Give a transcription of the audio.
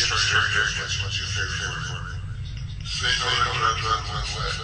What's your favorite word? Say no to red, one way.